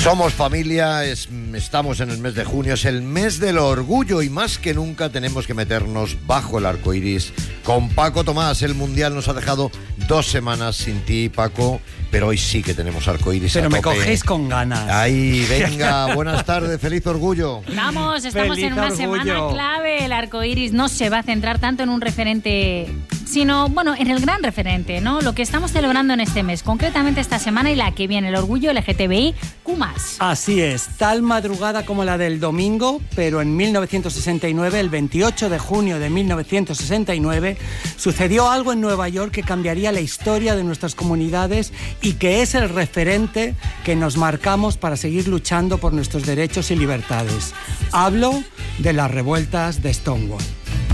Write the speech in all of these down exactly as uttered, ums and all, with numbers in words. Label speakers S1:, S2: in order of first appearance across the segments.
S1: Somos familia, es, estamos en el mes de junio, es el mes del orgullo y más que nunca tenemos que meternos bajo el arco iris. Con Paco Tomás, el Mundial nos ha dejado dos semanas sin ti, Paco, pero hoy sí que tenemos arco iris.
S2: Pero me cogéis con ganas.
S1: Ahí, venga, buenas tardes, feliz orgullo.
S3: Vamos, estamos
S2: Feliz
S3: en una
S2: orgullo.
S3: semana clave. El arco iris no se va a centrar tanto en un referente, sino, bueno, en el gran referente, ¿no? Lo que estamos celebrando en este mes, concretamente esta semana y la que viene, el orgullo L G T B I Q más.
S2: Así es, tal madrugada como la del domingo, pero en mil novecientos sesenta y nueve, el veintiocho de junio de mil novecientos sesenta y nueve, sucedió algo en Nueva York que cambiaría la historia de nuestras comunidades y que es el referente que nos marcamos para seguir luchando por nuestros derechos y libertades. Hablo de las revueltas de Stonewall.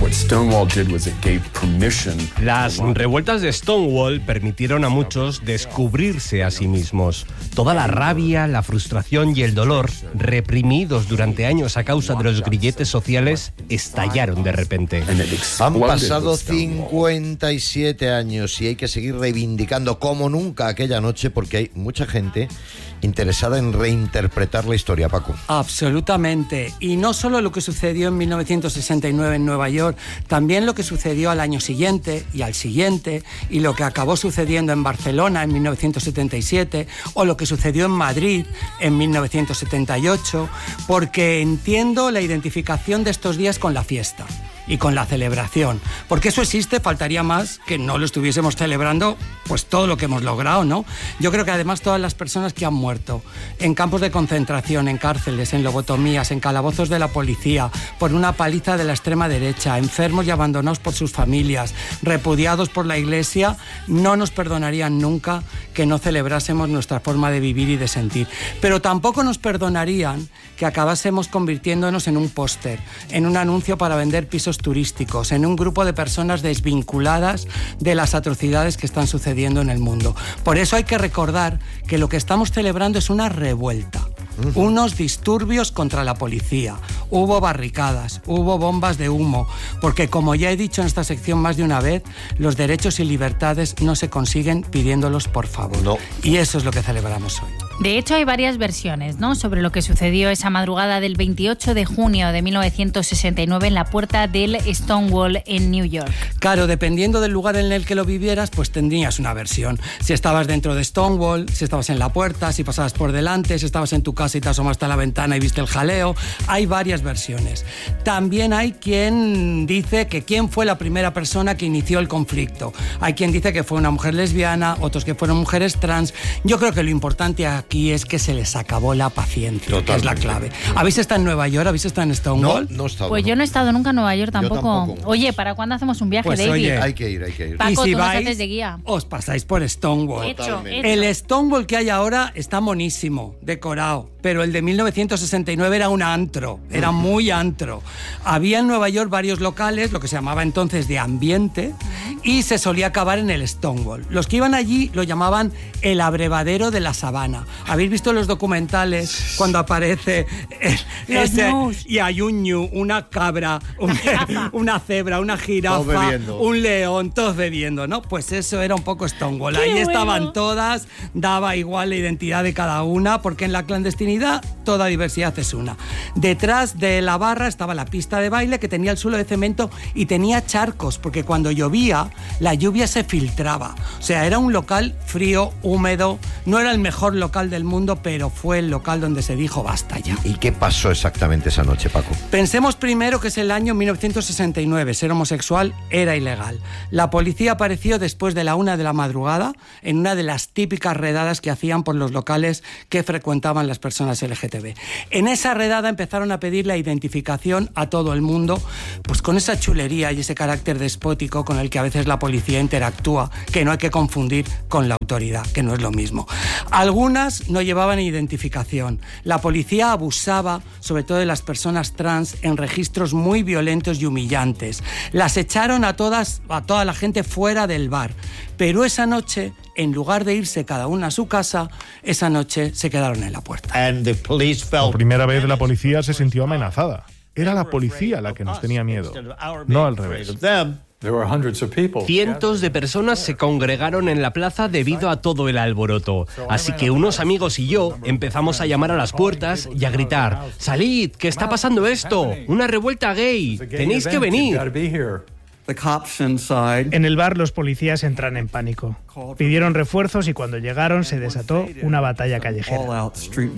S4: Las revueltas de Stonewall permitieron a muchos descubrirse a sí mismos. Toda la rabia, la frustración y el dolor, reprimidos durante años a causa de los grilletes sociales, estallaron de repente.
S1: Han pasado cincuenta y siete años y hay que seguir reivindicando como nunca aquella noche porque hay mucha gente interesada en reinterpretar la historia, Paco.
S2: Absolutamente. Y no solo lo que sucedió en mil novecientos sesenta y nueve en Nueva York, también lo que sucedió al año siguiente y al siguiente, y lo que acabó sucediendo en Barcelona en mil novecientos setenta y siete, o lo que sucedió en Madrid en mil novecientos setenta y ocho, porque entiendo la identificación de estos días con la fiesta y con la celebración, porque eso existe, faltaría más que no lo estuviésemos celebrando, pues todo lo que hemos logrado, ¿no? Yo creo que además todas las personas que han muerto en campos de concentración, en cárceles, en lobotomías, en calabozos de la policía, por una paliza de la extrema derecha, enfermos y abandonados por sus familias, repudiados por la Iglesia, no nos perdonarían nunca que no celebrásemos nuestra forma de vivir y de sentir. Pero tampoco nos perdonarían que acabásemos convirtiéndonos en un póster, en un anuncio para vender pisos turísticos, en un grupo de personas desvinculadas de las atrocidades que están sucediendo en el mundo. Por eso hay que recordar que lo que estamos celebrando es una revuelta. Uh-huh. Unos disturbios contra la policía, hubo barricadas, hubo bombas de humo, porque como ya he dicho en esta sección más de una vez, los derechos y libertades no se consiguen pidiéndolos por favor. No. Y eso es lo que celebramos hoy.
S3: De hecho, hay varias versiones, ¿no?, sobre lo que sucedió esa madrugada del veintiocho de junio de mil novecientos sesenta y nueve en la puerta del Stonewall en New York.
S2: Claro, dependiendo del lugar en el que lo vivieras, pues tendrías una versión. Si estabas dentro de Stonewall, si estabas en la puerta, si pasabas por delante, si estabas en tu casa y te asomaste a la ventana y viste el jaleo, hay varias versiones. También hay quien dice que quién fue la primera persona que inició el conflicto. Hay quien dice que fue una mujer lesbiana, otros que fueron mujeres trans. Yo creo que lo importante aquí es que se les acabó la paciencia, Totalmente. Que es la clave. ¿Habéis estado en Nueva York? ¿Habéis estado en Stonewall?
S1: No, no he estado.
S3: Pues
S1: no.
S3: yo no he estado nunca en Nueva York tampoco.
S1: tampoco.
S3: Oye, ¿para cuándo hacemos un viaje,
S2: pues
S3: David?
S2: Oye,
S1: hay que ir, hay que ir.
S3: Paco,
S2: y si
S3: tú nos
S2: vais,
S3: haces de guía.
S2: os pasáis por Stonewall.
S3: Hecho, hecho.
S2: El Stonewall que hay ahora está monísimo, decorado, pero el de mil novecientos sesenta y nueve era un antro, era muy antro. Había en Nueva York varios locales, lo que se llamaba entonces de ambiente, y se solía acabar en el Stonewall. Los que iban allí lo llamaban el abrevadero de la sabana. ¿Habéis visto los documentales cuando aparece el, ese, y hay un ñu, una cabra, un, una cebra, una jirafa, un león, todos bebiendo, ¿no? Pues eso era un poco Stonewall. Ahí bueno. estaban todas, daba igual la identidad de cada una, porque en la clandestinidad toda diversidad es una. Detrás de la barra estaba la pista de baile que tenía el suelo de cemento y tenía charcos, porque cuando llovía la lluvia se filtraba. O sea, era un local frío, húmedo, no era el mejor local del mundo, pero fue el local donde se dijo basta ya.
S1: ¿Y qué pasó exactamente esa noche, Paco?
S2: Pensemos primero que es el año mil novecientos sesenta y nueve, ser homosexual era ilegal. La policía apareció después de la una de la madrugada en una de las típicas redadas que hacían por los locales que frecuentaban las personas L G T B. En esa redada empezaron a pedir la identificación a todo el mundo, pues con esa chulería y ese carácter despótico con el que a veces la policía interactúa, que no hay que confundir con la autoridad, que no es lo mismo. Algunas no llevaban identificación. La policía abusaba, sobre todo de las personas trans, en registros muy violentos y humillantes. Las echaron a todas, a toda la gente fuera del bar. Pero esa noche, en lugar de irse cada una a su casa, esa noche se quedaron en la puerta.
S5: Por primera vez la policía se sintió amenazada. Era la policía la que nos tenía miedo, no al revés.
S4: Cientos de personas se congregaron en la plaza debido a todo el alboroto. Así que unos amigos y yo empezamos a llamar a las puertas y a gritar: ¡Salid, que está pasando esto! ¡Una revuelta gay! ¡Tenéis que venir!
S6: En el bar los policías entran en pánico. Pidieron refuerzos y cuando llegaron se desató una batalla callejera.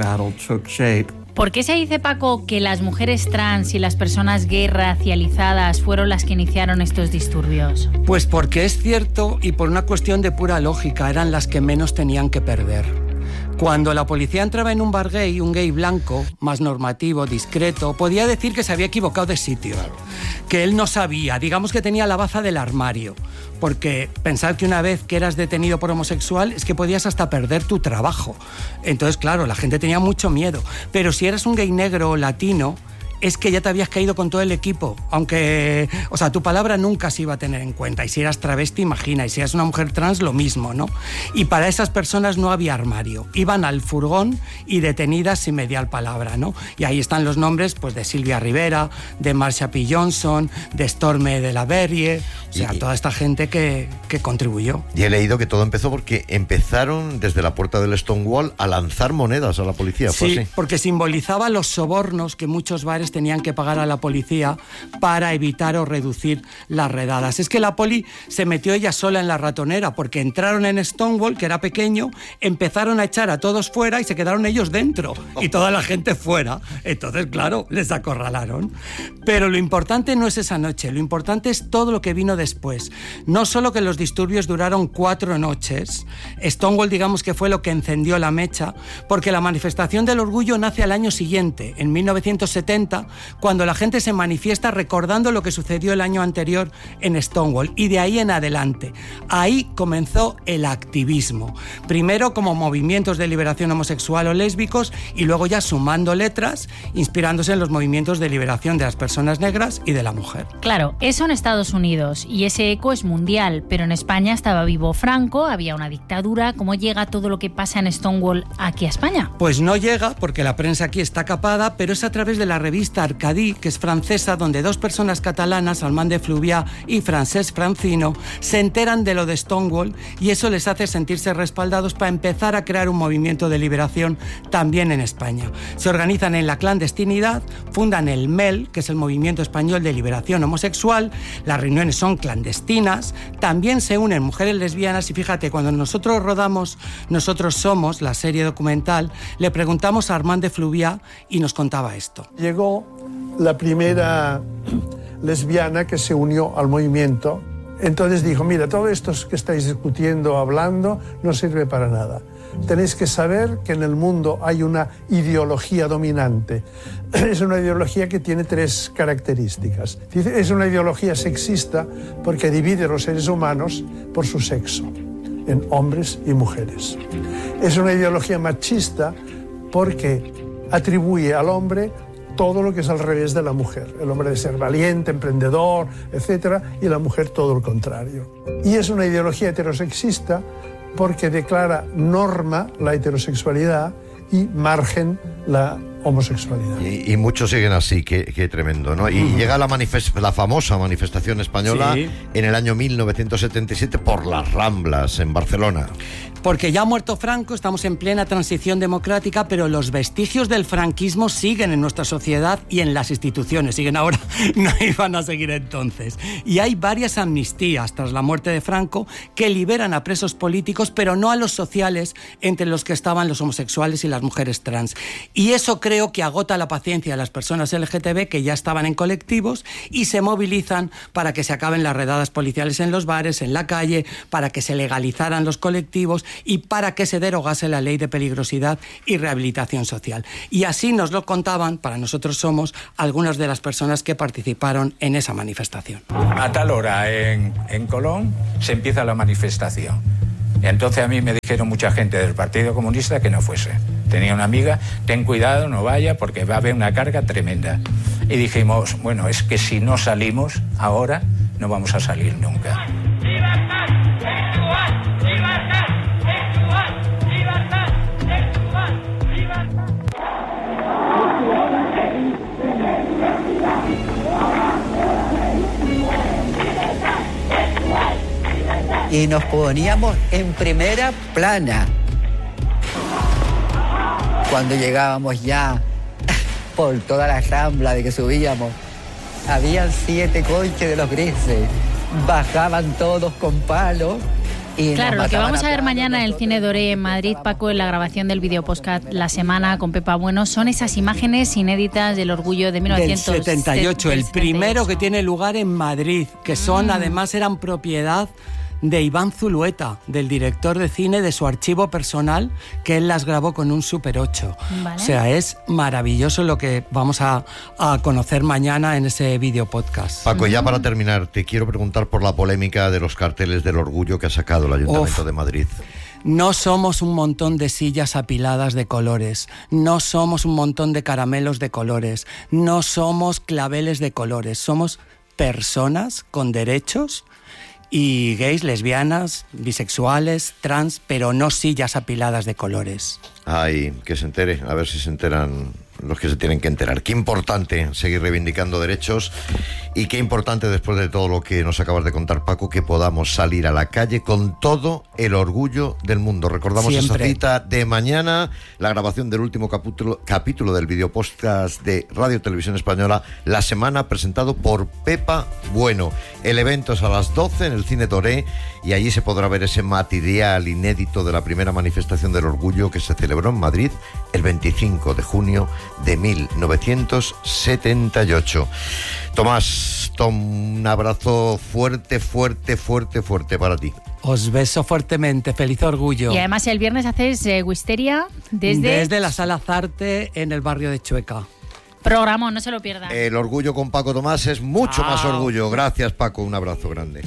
S3: ¿Por qué se dice, Paco, que las mujeres trans y las personas gay racializadas fueron las que iniciaron estos disturbios?
S2: Pues porque es cierto y por una cuestión de pura lógica, eran las que menos tenían que perder. Cuando la policía entraba en un bar gay, un gay blanco, más normativo, discreto, podía decir que se había equivocado de sitio, que él no sabía, digamos que tenía la baza del armario, porque pensar que una vez que eras detenido por homosexual es que podías hasta perder tu trabajo. Entonces, claro, la gente tenía mucho miedo, pero si eras un gay negro o latino, es que ya te habías caído con todo el equipo, aunque, o sea, tu palabra nunca se iba a tener en cuenta, y si eras travesti, imagina, y si eras una mujer trans, lo mismo, ¿no? Y para esas personas no había armario, iban al furgón y detenidas sin mediar palabra, ¿no? Y ahí están los nombres, pues, de Silvia Rivera, de Marsha P. Johnson, de Storme de la Verrie, o sea, y, toda esta gente que, que contribuyó.
S1: Y he leído que todo empezó porque empezaron desde la puerta del Stonewall a lanzar monedas a la policía, ¿fue
S2: sí,
S1: así?
S2: Porque simbolizaba los sobornos que muchos bares tenían que pagar a la policía para evitar o reducir las redadas. Es que la poli se metió ella sola en la ratonera porque entraron en Stonewall, que era pequeño, empezaron a echar a todos fuera y se quedaron ellos dentro y toda la gente fuera. Entonces, claro, les acorralaron. Pero lo importante no es esa noche, lo importante es todo lo que vino después. No solo que los disturbios duraron cuatro noches, Stonewall digamos que fue lo que encendió la mecha, porque la manifestación del orgullo nace al año siguiente, en mil novecientos setenta, cuando la gente se manifiesta recordando lo que sucedió el año anterior en Stonewall, y de ahí en adelante. Ahí comenzó el activismo, primero como movimientos de liberación homosexual o lésbicos y luego ya sumando letras, inspirándose en los movimientos de liberación de las personas negras y de la mujer.
S3: Claro, eso en Estados Unidos y ese eco es mundial, pero en España estaba vivo Franco, había una dictadura. ¿Cómo llega todo lo que pasa en Stonewall aquí a España?
S2: Pues no llega porque la prensa aquí está capada, pero es a través de la revista Arcadí, que es francesa, donde dos personas catalanas, Armand de Fluvià y Francesc Francino, se enteran de lo de Stonewall y eso les hace sentirse respaldados para empezar a crear un movimiento de liberación también en España. Se organizan en la clandestinidad, fundan el M E L, que es el Movimiento Español de Liberación Homosexual, las reuniones son clandestinas, también se unen mujeres lesbianas y fíjate, cuando nosotros rodamos Nosotros Somos, la serie documental, le preguntamos a Armand de Fluvià y nos contaba esto.
S7: Llegó la primera lesbiana que se unió al movimiento. Entonces dijo, mira, todo esto que estáis discutiendo, hablando, no sirve para nada. Tenéis que saber que en el mundo hay una ideología dominante. Es una ideología que tiene tres características. Es una ideología sexista porque divide a los seres humanos por su sexo, en hombres y mujeres. Es una ideología machista porque atribuye al hombre todo lo que es al revés de la mujer. El hombre de ser valiente, emprendedor, etcétera, y la mujer todo lo contrario. Y es una ideología heterosexista porque declara norma la heterosexualidad y margen la homosexualidad.
S1: Y, y muchos siguen así, qué, qué tremendo, ¿no? Y uh-huh. llega la, manifest- la famosa manifestación española sí. en el año mil novecientos setenta y siete por las Ramblas, en Barcelona.
S2: Porque ya ha muerto Franco, estamos en plena transición democrática, pero los vestigios del franquismo siguen en nuestra sociedad y en las instituciones. Siguen ahora, no iban a seguir entonces. Y hay varias amnistías tras la muerte de Franco que liberan a presos políticos, pero no a los sociales, entre los que estaban los homosexuales y las mujeres trans. Y eso creo que agota la paciencia de las personas L G T B que ya estaban en colectivos y se movilizan para que se acaben las redadas policiales en los bares, en la calle, para que se legalizaran los colectivos y para que se derogase la ley de peligrosidad y rehabilitación social. Y así nos lo contaban, para Nosotros Somos, algunas de las personas que participaron en esa manifestación.
S8: A tal hora en, en Colón se empieza la manifestación. Y entonces a mí me dijeron mucha gente del Partido Comunista que no fuese. Tenía una amiga, ten cuidado, no vaya, porque va a haber una carga tremenda. Y dijimos, bueno, es que si no salimos ahora, no vamos a salir nunca. ¡Libertad sexual! ¡Libertad sexual! ¡Libertad sexual! ¡Libertad!
S9: y nos poníamos en primera plana. Cuando llegábamos ya por toda la rambla de que subíamos, habían siete coches de los grises, bajaban todos con palos. Y
S3: claro, lo que vamos a ver mañana en el Cine Doré en Madrid, Paco, en la grabación del video podcast La Semana con Pepa Bueno, son esas imágenes inéditas del orgullo de mil novecientos
S2: setenta y ocho, el primero que tiene lugar en Madrid, que son, mm. además eran propiedad de Iván Zulueta, del director de cine, de su archivo personal, que él las grabó con un Super ocho. Vale. O sea, es maravilloso lo que vamos a, a conocer mañana en ese video podcast.
S1: Paco, ya para terminar, te quiero preguntar por la polémica de los carteles del orgullo que ha sacado el Ayuntamiento Uf. de Madrid.
S2: No somos un montón de sillas apiladas de colores, no somos un montón de caramelos de colores, no somos claveles de colores, somos personas con derechos y gays, lesbianas, bisexuales, trans, pero no sillas apiladas de colores.
S1: Ay, que se entere, a ver si se enteran los que se tienen que enterar. Qué importante seguir reivindicando derechos y qué importante, después de todo lo que nos acabas de contar, Paco, que podamos salir a la calle con todo el orgullo del mundo. Recordamos Siempre. esa cita de mañana, la grabación del último capítulo, capítulo del video podcast de Radio Televisión Española, La Semana, presentado por Pepa Bueno. El evento es a las doce en el Cine Doré y allí se podrá ver ese material inédito de la primera manifestación del orgullo que se celebró en Madrid el veinticinco de junio de mil novecientos setenta y ocho. Tomás, Tom, un abrazo fuerte, fuerte, fuerte, fuerte para ti.
S2: Os beso fuertemente, feliz orgullo.
S3: Y además el viernes hacéis eh, Wisteria desde...
S2: Desde la Sala Zarte en el barrio de Chueca.
S3: Programa, no se lo pierdan.
S1: El orgullo con Paco Tomás es mucho wow. más orgullo. Gracias, Paco, un abrazo grande.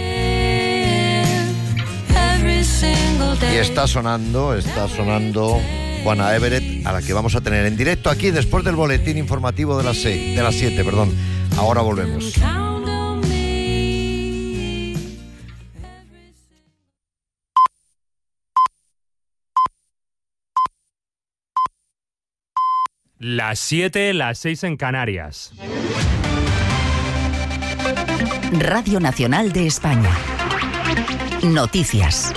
S1: Y está sonando, está sonando Juana Everett, a la que vamos a tener en directo aquí después del boletín informativo de las seis, de las siete, perdón. Ahora volvemos.
S5: Las siete, las seis en Canarias.
S10: Radio Nacional de España. Noticias.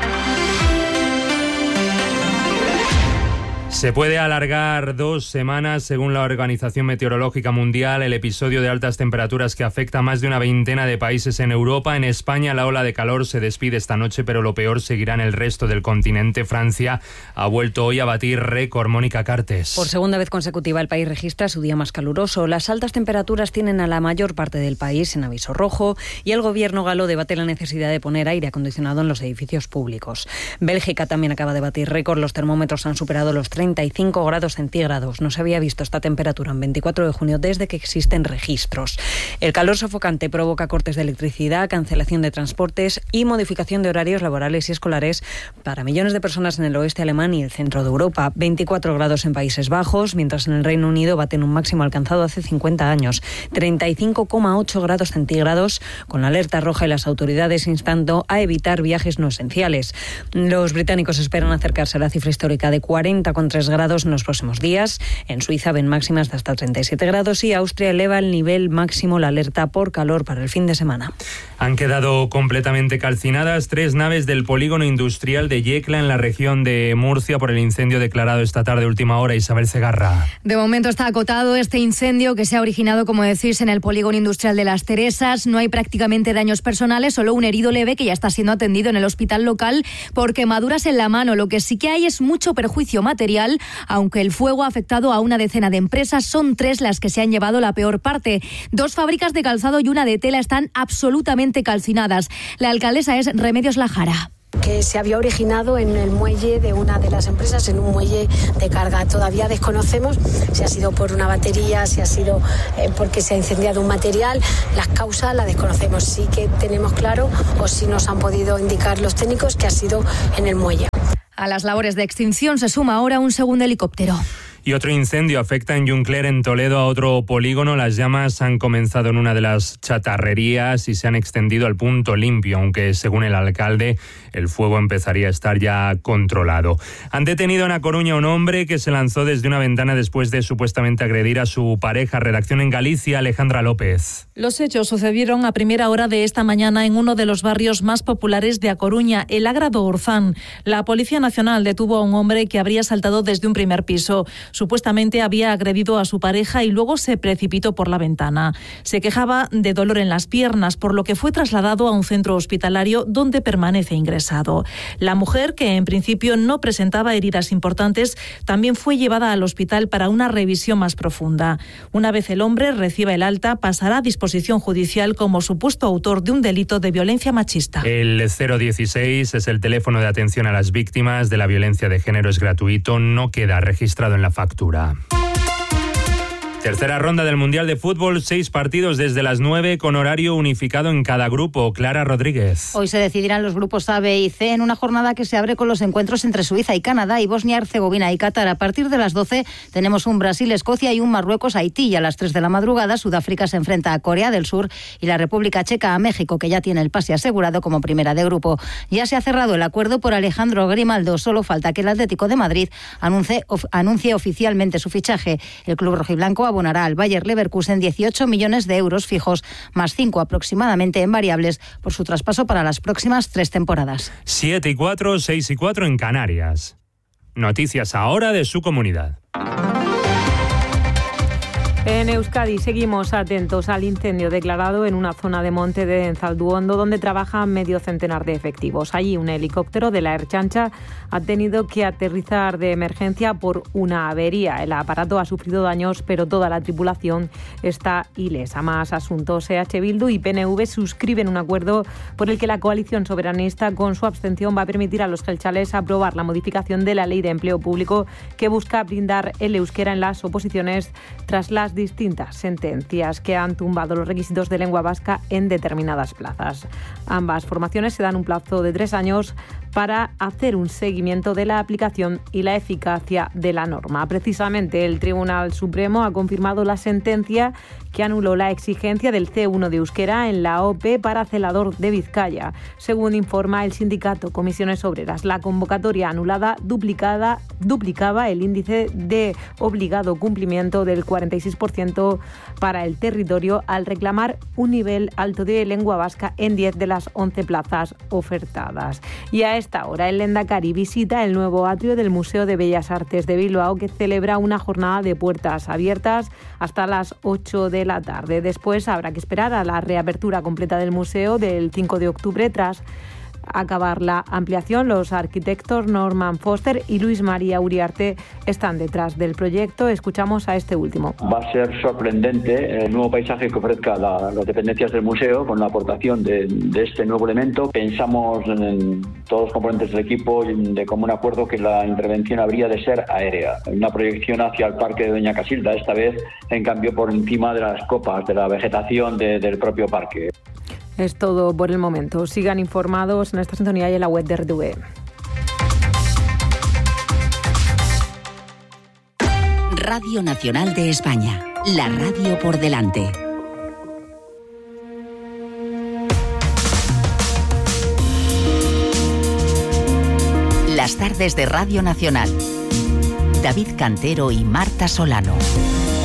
S5: Se puede alargar dos semanas, según la Organización Meteorológica Mundial, el episodio de altas temperaturas que afecta a más de una veintena de países en Europa. En España, la ola de calor se despide esta noche, pero lo peor seguirá en el resto del continente. Francia ha vuelto hoy a batir récord. Mónica Cartes.
S11: Por segunda vez consecutiva, el país registra su día más caluroso. Las altas temperaturas tienen a la mayor parte del país en aviso rojo y el gobierno galo debate la necesidad de poner aire acondicionado en los edificios públicos. Bélgica también acaba de batir récord. Los termómetros han superado los treinta y cinco grados centígrados. No se había visto esta temperatura en veinticuatro de junio desde que existen registros. El calor sofocante provoca cortes de electricidad, cancelación de transportes y modificación de horarios laborales y escolares para millones de personas en el oeste alemán y el centro de Europa. veinticuatro grados en Países Bajos, mientras en el Reino Unido baten un máximo alcanzado hace cincuenta años. treinta y cinco coma ocho grados centígrados, con la alerta roja y las autoridades instando a evitar viajes no esenciales. Los británicos esperan acercarse a la cifra histórica de cuarenta coma tres grados en los próximos días. En Suiza ven máximas de hasta treinta y siete grados y Austria eleva el nivel máximo la alerta por calor para el fin de semana.
S5: Han quedado completamente calcinadas tres naves del polígono industrial de Yecla en la región de Murcia por el incendio declarado esta tarde última hora. Isabel Segarra.
S12: De momento está acotado este incendio que se ha originado, como decís, en el polígono industrial de Las Teresas. No hay prácticamente daños personales, solo un herido leve que ya está siendo atendido en el hospital local por quemaduras en la mano. Lo que sí que hay es mucho perjuicio material. Aunque el fuego ha afectado a una decena de empresas, son tres las que se han llevado la peor parte. Dos fábricas de calzado y una de tela están absolutamente calcinadas. La alcaldesa es Remedios Lajara.
S13: Que se había originado en el muelle de una de las empresas, en un muelle de carga. Todavía desconocemos si ha sido por una batería, si ha sido eh, porque se ha incendiado un material. Las causas las desconocemos. Sí que tenemos claro, o sí nos han podido indicar los técnicos, que ha sido en el muelle.
S12: A las labores de extinción se suma ahora un segundo helicóptero.
S5: Y otro incendio afecta en Juncler, en Toledo, a otro polígono. Las llamas han comenzado en una de las chatarrerías y se han extendido al punto limpio, aunque según el alcalde el fuego empezaría a estar ya controlado. Han detenido en A Coruña un hombre que se lanzó desde una ventana después de supuestamente agredir a su pareja. Redacción en Galicia, Alejandra López.
S14: Los hechos sucedieron a primera hora de esta mañana en uno de los barrios más populares de A Coruña, el Agra do Orzán. La Policía Nacional detuvo a un hombre que habría saltado desde un primer piso. Supuestamente había agredido a su pareja y luego se precipitó por la ventana. Se quejaba de dolor en las piernas, por lo que fue trasladado a un centro hospitalario donde permanece ingresado. La mujer, que en principio no presentaba heridas importantes, también fue llevada al hospital para una revisión más profunda. Una vez el hombre reciba el alta, pasará a disposición judicial como supuesto autor de un delito de violencia machista.
S5: El cero dieciséis es el teléfono de atención a las víctimas de la violencia de género, es gratuito, no queda registrado en la factura. Tercera ronda del Mundial de Fútbol, seis partidos desde las nueve con horario unificado en cada grupo. Clara Rodríguez.
S15: Hoy se decidirán los grupos A, B y C en una jornada que se abre con los encuentros entre Suiza y Canadá y Bosnia-Herzegovina y Qatar. A partir de las doce tenemos un Brasil-Escocia y un Marruecos-Haití, y a las tres de la madrugada Sudáfrica se enfrenta a Corea del Sur y la República Checa a México, que ya tiene el pase asegurado como primera de grupo. Ya se ha cerrado el acuerdo por Alejandro Grimaldo, solo falta que el Atlético de Madrid anuncie, of, anuncie oficialmente su fichaje. El club rojiblanco abonará al Bayer Leverkusen dieciocho millones de euros fijos, más cinco aproximadamente en variables, por su traspaso para las próximas tres temporadas.
S5: siete y cuatro, seis y cuatro en Canarias. Noticias ahora de su comunidad.
S11: En Euskadi seguimos atentos al incendio declarado en una zona de monte de Zalduondo, donde trabaja medio centenar de efectivos. Allí un helicóptero de la Ertzaintza ha tenido que aterrizar de emergencia por una avería. El aparato ha sufrido daños, pero toda la tripulación está ilesa. Más asuntos. E H Bildu y P N V suscriben un acuerdo por el que la coalición soberanista, con su abstención, va a permitir a los geltzales aprobar la modificación de la Ley de Empleo Público, que busca blindar el euskera en las oposiciones tras las distintas sentencias que han tumbado los requisitos de lengua vasca en determinadas plazas. Ambas formaciones se dan un plazo de tres años para hacer un seguimiento de la aplicación y la eficacia de la norma. Precisamente el Tribunal Supremo ha confirmado la sentencia que anuló la exigencia del C uno de euskera en la O P para celador de Vizcaya. Según informa el sindicato Comisiones Obreras, la convocatoria anulada duplicada, duplicaba el índice de obligado cumplimiento del cuarenta y seis por ciento para el territorio, al reclamar un nivel alto de lengua vasca en diez de las once plazas ofertadas. Y a esta hora el Lehendakari visita el nuevo atrio del Museo de Bellas Artes de Bilbao, que celebra una jornada de puertas abiertas hasta las ocho de la tarde. Después habrá que esperar a la reapertura completa del museo del cinco de octubre, tras acabar la ampliación. Los arquitectos Norman Foster y Luis María Uriarte están detrás del proyecto. Escuchamos a este último.
S16: Va a ser sorprendente el nuevo paisaje que ofrezca la, las dependencias del museo con la aportación de, de este nuevo elemento. Pensamos en todos los componentes del equipo de común acuerdo que la intervención habría de ser aérea. Una proyección hacia el parque de Doña Casilda, esta vez en cambio por encima de las copas, de la vegetación de, del propio parque.
S11: Es todo por el momento. Sigan informados en esta sintonía y en la web de R T V.
S10: Radio Nacional de España. La radio por delante. Las tardes de Radio Nacional. David Cantero y Marta Solano.